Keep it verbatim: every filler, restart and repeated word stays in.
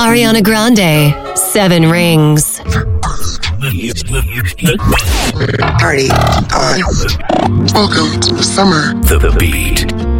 Ariana Grande, Seven Rings. Party on. Welcome to the summer. The Beat.